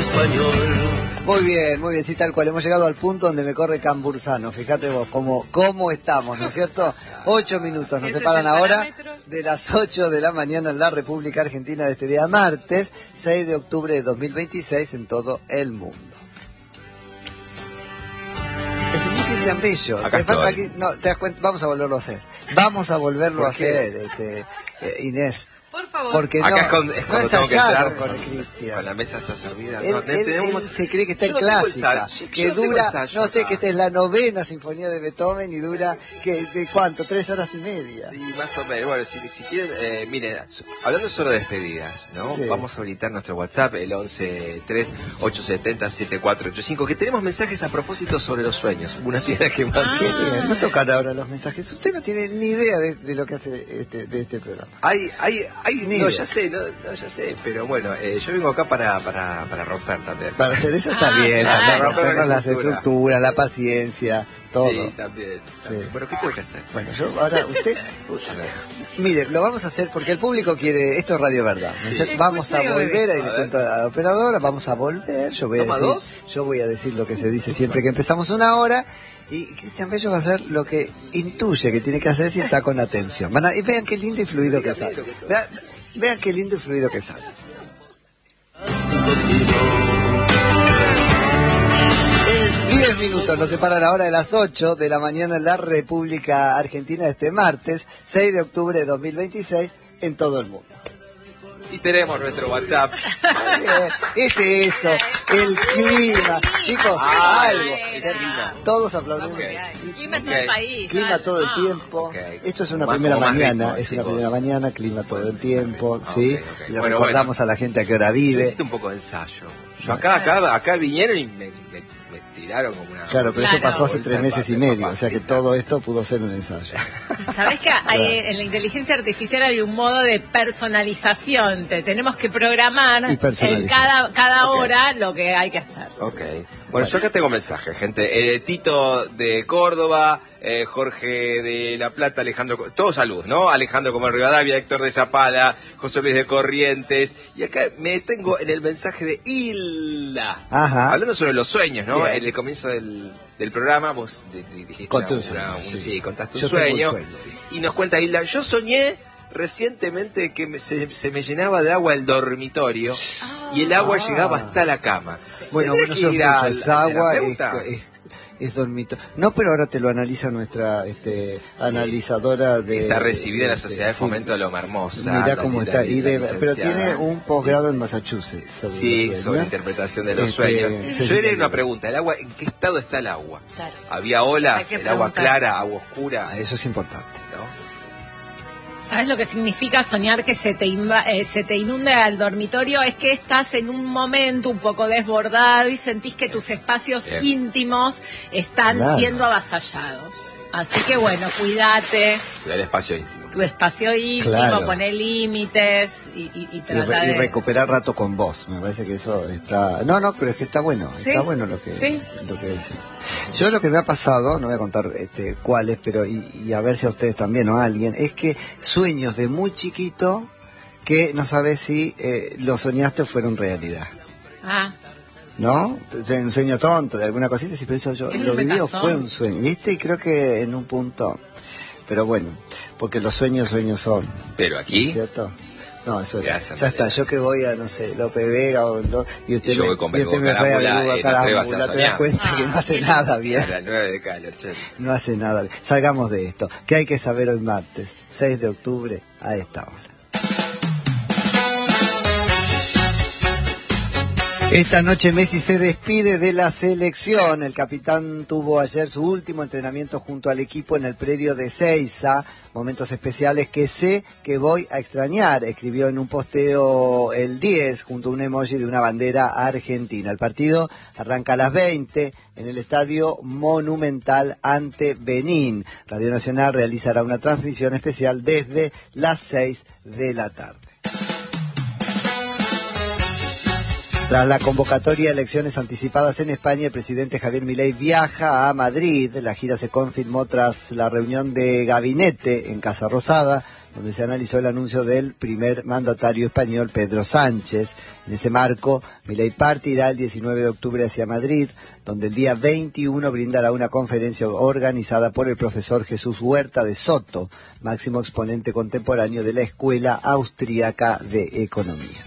español. Muy bien, sí, tal cual. Hemos llegado al punto donde me corre Cambursano. Fíjate vos cómo estamos, ¿no es cierto? 8 minutos nos separan ahora de las 8 de la mañana en la República Argentina de este día martes, 6 de octubre de 2026 en todo el mundo. Es el Cristian Bello. No, te das cuenta, vamos a volverlo a hacer. Vamos a volverlo a hacer, Inés. Por favor. Porque acá no es cuando tengo que entrar con el Cristian. Con la mesa está servida. Él se cree que está en clásica, que dura, no sé, que esta es la 9ª sinfonía de Beethoven y dura, ¿de cuánto? 3 horas y media. Y más o menos, bueno, si quieren, miren, hablando solo de despedidas, ¿no? Sí. Vamos a habilitar nuestro WhatsApp, el 11-3-870-7485, que tenemos mensajes a propósito sobre los sueños. Una señora que mandó. Qué bien, no tocan ahora los mensajes. Usted no tiene ni idea de lo que hace de este programa. Ya sé, pero bueno, yo vengo acá para romper también. Para hacer eso está bien, para romper las estructuras, la paciencia, todo. Sí, también. Sí. Bueno, ¿qué tengo que hacer? Bueno, mire, lo vamos a hacer porque el público quiere, esto es Radio Verdad. Sí. Vamos a volver, ahí le cuento a la operadora, vamos a volver, yo voy a decir lo que se dice siempre que empezamos una hora. Y Cristian Bello va a hacer lo que intuye que tiene que hacer si está con atención. Y vean qué lindo y fluido que sale. Vean qué lindo y fluido que sale. 10 minutos nos separan ahora de las 8 de la mañana en la República Argentina este martes, 6 de octubre de 2026, en todo el mundo. Y tenemos nuestro WhatsApp. Es eso, el clima. Chicos, algo. Todos aplaudimos. Clima todo el país. Clima todo el tiempo. Esto es una primera mañana. Es una primera mañana, clima todo el tiempo. ¿Sí? Le recordamos a la gente a qué hora vive. Necesito un poco de ensayo. Yo acá vinieron y me tiraron como una... Claro, pero eso pasó hace 3 meses y medio, o sea que todo esto pudo ser un ensayo. ¿Sabés que en la inteligencia artificial hay un modo de personalización? Tenemos que programar en cada hora lo que hay que hacer. Ok. Bueno, yo acá tengo mensajes, gente. Tito de Córdoba, Jorge de La Plata, Alejandro... Todos salud, ¿no? Alejandro Comal Rivadavia, Héctor de Zapala, José Luis de Corrientes. Y acá me detengo en el mensaje de Hilda. Ajá. Hablando sobre los sueños, ¿no? En el comienzo del programa vos dijiste... Contaste un sueño. Y nos cuenta Hilda, yo soñé recientemente que se me llenaba de agua el dormitorio y el agua llegaba hasta la cama. Bueno, es agua, es dormitorio. No, pero ahora te lo analiza nuestra analizadora de... Está recibida en la Sociedad de Fomento de Loma Hermosa. Mirá cómo está. Pero tiene un posgrado en Massachusetts. Sobre interpretación de los sueños. Yo le una pregunta, ¿el agua, en qué estado está el agua? Claro. ¿Había olas, el agua clara, agua oscura? Eso es importante. ¿No? ¿Sabes lo que significa soñar que se te inunda el dormitorio? Es que estás en un momento un poco desbordado y sentís que tus espacios íntimos están siendo avasallados. Así que bueno, cuidate. Cuidar el espacio íntimo. Tu espacio íntimo, poner límites y tratar de... Y recuperar rato con vos. Me parece que eso está... No, pero es que está bueno. ¿Sí? Está bueno lo que decís. Yo lo que me ha pasado, no voy a contar cuáles, pero y a ver si a ustedes también o a alguien, es que sueños de muy chiquito que no sabes si lo soñaste o fueron realidad. ¿No? Un sueño tonto de alguna cosita, sí, pero eso yo lo viví o fue un sueño, ¿viste? Y creo que en un punto... Pero bueno, porque los sueños son. Pero aquí... ¿Es cierto? No, eso ya está. Yo que voy a, no sé, López Vega y usted me trae a Carámbula, te das cuenta que no hace nada bien. No hace nada bien. Salgamos de esto. ¿Qué hay que saber hoy martes, 6 de octubre, a esta hora? Esta noche Messi se despide de la selección. El capitán tuvo ayer su último entrenamiento junto al equipo en el predio de Ezeiza. Momentos especiales que sé que voy a extrañar, escribió en un posteo el 10 junto a un emoji de una bandera argentina. El partido arranca a las 20 en el Estadio Monumental ante Benín. Radio Nacional realizará una transmisión especial desde las 6 de la tarde. Tras la convocatoria de elecciones anticipadas en España, el presidente Javier Milei viaja a Madrid. La gira se confirmó tras la reunión de gabinete en Casa Rosada, donde se analizó el anuncio del primer mandatario español, Pedro Sánchez. En ese marco, Milei partirá el 19 de octubre hacia Madrid, donde el día 21 brindará una conferencia organizada por el profesor Jesús Huerta de Soto, máximo exponente contemporáneo de la Escuela Austríaca de Economía.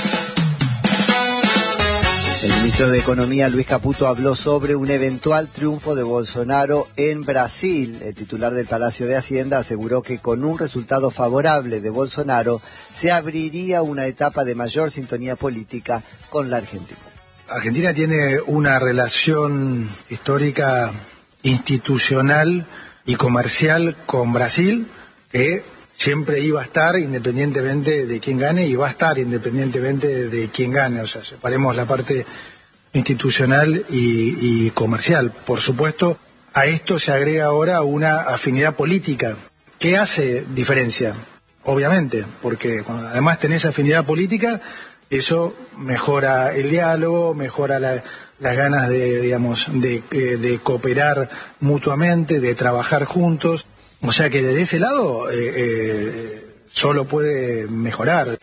El ministro de Economía, Luis Caputo, habló sobre un eventual triunfo de Bolsonaro en Brasil. El titular del Palacio de Hacienda aseguró que con un resultado favorable de Bolsonaro se abriría una etapa de mayor sintonía política con la Argentina. Argentina tiene una relación histórica, institucional y comercial con Brasil que siempre iba a estar independientemente de quién gane y va a estar independientemente de quién gane. O sea, separemos la parte institucional y comercial. Por supuesto, a esto se agrega ahora una afinidad política. ¿Qué hace diferencia? Obviamente, porque cuando además tenés afinidad política, eso mejora el diálogo, mejora las ganas de cooperar mutuamente, de trabajar juntos. O sea que desde ese lado solo puede mejorar.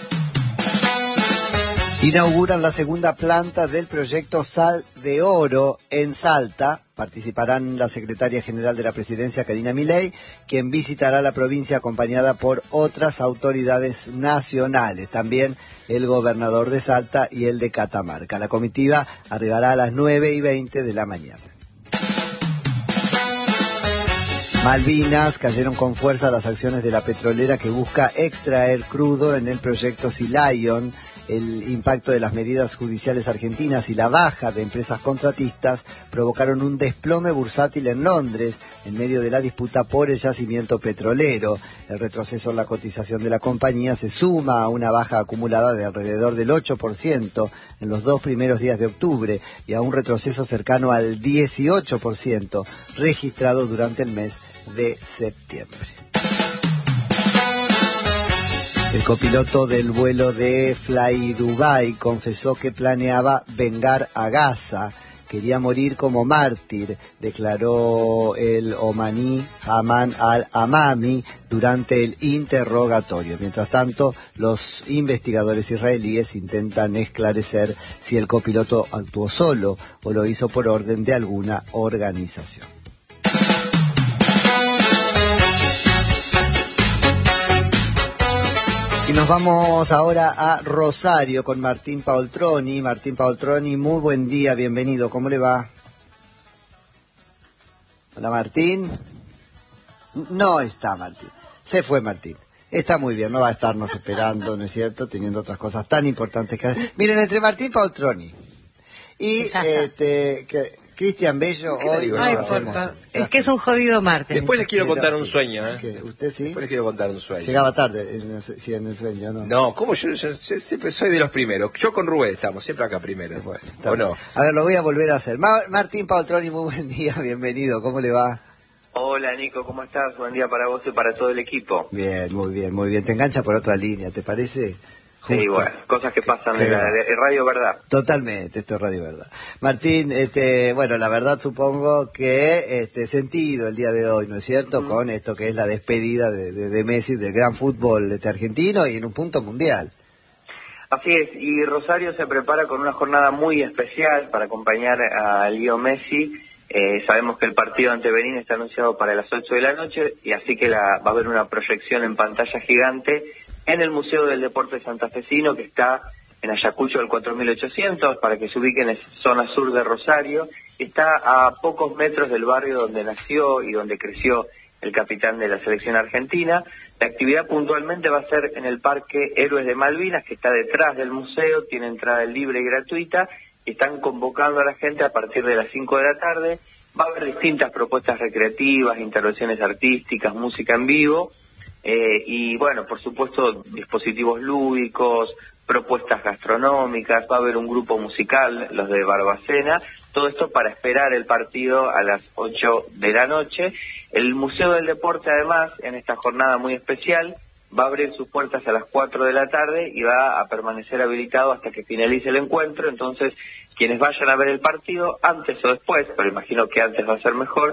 Inauguran la segunda planta del proyecto Sal de Oro en Salta. Participarán la secretaria general de la presidencia, Karina Milei, quien visitará la provincia acompañada por otras autoridades nacionales. También el gobernador de Salta y el de Catamarca. La comitiva arribará a las 9:20 de la mañana. Malvinas, cayeron con fuerza las acciones de la petrolera que busca extraer crudo en el proyecto Sea Lion. El impacto de las medidas judiciales argentinas y la baja de empresas contratistas provocaron un desplome bursátil en Londres en medio de la disputa por el yacimiento petrolero. El retroceso en la cotización de la compañía se suma a una baja acumulada de alrededor del 8% en los 2 primeros días de octubre y a un retroceso cercano al 18% registrado durante el mes de septiembre. El copiloto del vuelo de Fly Dubai confesó que planeaba vengar a Gaza. Quería morir como mártir, declaró el omaní Haman al-Amami durante el interrogatorio. Mientras tanto, los investigadores israelíes intentan esclarecer si el copiloto actuó solo o lo hizo por orden de alguna organización. Y nos vamos ahora a Rosario con Martín Paoltroni. Martín Paoltroni, muy buen día, bienvenido, ¿cómo le va? Hola Martín. No está Martín, se fue Martín. Está muy bien, no va a estarnos esperando, ¿no es cierto? Teniendo otras cosas tan importantes que hacer. Miren, entre Martín Paoltroni y Cristian Bello hoy no importa. Es que es un jodido martes. Después les quiero contar un sueño, ¿eh? ¿Usted sí? Después les quiero contar un sueño. Llegaba tarde en el sueño, ¿no? No, ¿cómo? Yo siempre soy de los primeros. Yo con Rubén estamos siempre acá primero. Bueno, ¿o no? A ver, lo voy a volver a hacer. Martín Paoltroni, muy buen día, bienvenido. ¿Cómo le va? Hola Nico, ¿cómo estás? Buen día para vos y para todo el equipo. Bien, muy bien, muy bien. Te engancha por otra línea, ¿te parece? Justo. Sí, bueno, cosas que pasan en Radio Verdad. Totalmente, esto es Radio Verdad. Martín, bueno, la verdad supongo que sentido el día de hoy, ¿no es cierto? Con esto que es la despedida de Messi del gran fútbol argentino y en un punto mundial. Así es, y Rosario se prepara con una jornada muy especial para acompañar a Leo Messi. Sabemos que el partido ante Benín está anunciado para las 8 de la noche y así que va a haber una proyección en pantalla gigante en el Museo del Deporte Santafesino, que está en Ayacucho del 4800, para que se ubiquen en zona sur de Rosario. Está a pocos metros del barrio donde nació y donde creció el capitán de la selección argentina. La actividad puntualmente va a ser en el Parque Héroes de Malvinas, que está detrás del museo, tiene entrada libre y gratuita, y están convocando a la gente a partir de las 5 de la tarde. Va a haber distintas propuestas recreativas, intervenciones artísticas, música en vivo, y bueno, por supuesto, dispositivos lúdicos, propuestas gastronómicas, va a haber un grupo musical, los de Barbacena, todo esto para esperar el partido a las 8 de la noche. El Museo del Deporte, además, en esta jornada muy especial, va a abrir sus puertas a las 4 de la tarde y va a permanecer habilitado hasta que finalice el encuentro. Entonces, quienes vayan a ver el partido, antes o después, pero imagino que antes va a ser mejor,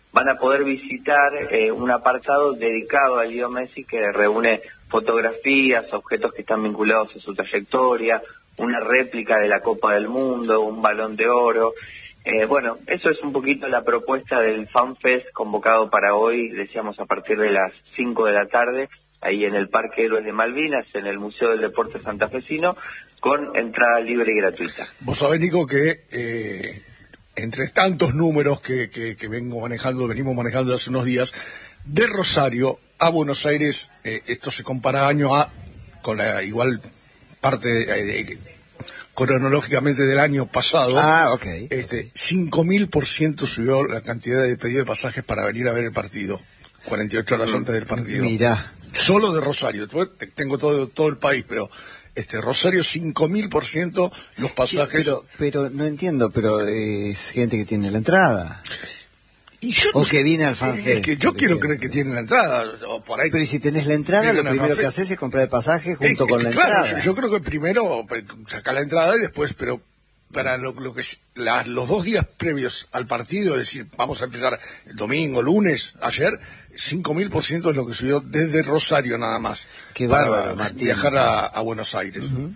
van a poder visitar un apartado dedicado a Leo Messi que reúne fotografías, objetos que están vinculados a su trayectoria, una réplica de la Copa del Mundo, un Balón de Oro. Bueno, eso es un poquito la propuesta del FanFest convocado para hoy, decíamos a partir de las 5 de la tarde, ahí en el Parque Héroes de Malvinas, en el Museo del Deporte Santafesino, con entrada libre y gratuita. Vos sabés, Nico, que entre tantos números que venimos manejando hace unos días, de Rosario a Buenos Aires, esto se compara año con la igual parte cronológicamente del año pasado. 5.000% subió la cantidad de pedidos de pasajes para venir a ver el partido, 48 horas antes del partido. Mirá. Solo de Rosario, después tengo todo el país, pero Rosario 5.000% los pasajes. Pero no entiendo, pero es gente que tiene la entrada. Y yo o que viene al FanFest. Es que yo quiero creer que tienen la entrada. O por ahí, pero si tenés la entrada, lo primero que haces es comprar el pasaje junto con la entrada. Yo creo que primero sacar la entrada y después, pero para lo que es los 2 días previos al partido, es decir, vamos a empezar el domingo, lunes, ayer, 5.000% es lo que subió desde Rosario nada más. Qué bárbaro, Martín. Viajar a Buenos Aires. Uh-huh.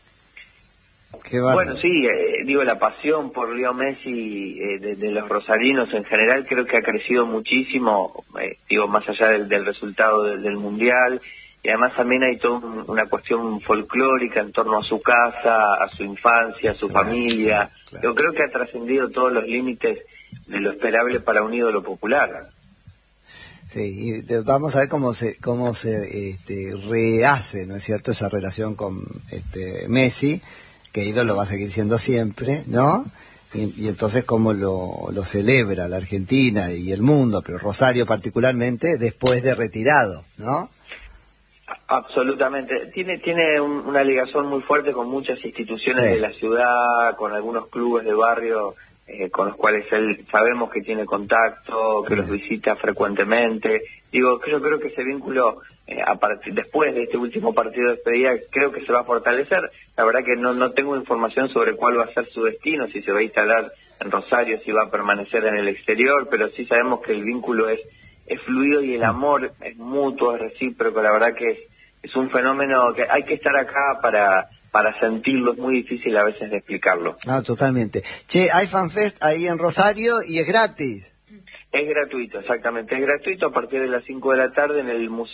Qué bárbaro. Bueno, sí, la pasión por Leo Messi de los rosarinos en general creo que ha crecido muchísimo, más allá del resultado del Mundial, y además también hay toda una cuestión folclórica en torno a su casa, a su infancia, a su familia. Claro. Yo creo que ha trascendido todos los límites de lo esperable para un ídolo popular. Sí, y vamos a ver cómo se rehace, ¿no es cierto?, esa relación con Messi, que ídolo va a seguir siendo siempre, ¿no? Y entonces cómo lo celebra la Argentina y el mundo, pero Rosario particularmente, después de retirado, ¿no? Absolutamente. Tiene una ligación muy fuerte con muchas instituciones de la ciudad, con algunos clubes de barrio con los cuales él sabemos que tiene contacto, que los visita frecuentemente. Yo creo que ese vínculo, después de este último partido de despedida, creo que se va a fortalecer. La verdad que no tengo información sobre cuál va a ser su destino, si se va a instalar en Rosario, si va a permanecer en el exterior, pero sí sabemos que el vínculo es fluido y el amor es mutuo, es recíproco. La verdad que es un fenómeno que hay que estar acá para sentirlo, es muy difícil a veces de explicarlo. Totalmente. Che, hay FanFest ahí en Rosario y es gratis. Es gratuito, exactamente, es gratuito a partir de las 5 de la tarde en el Museo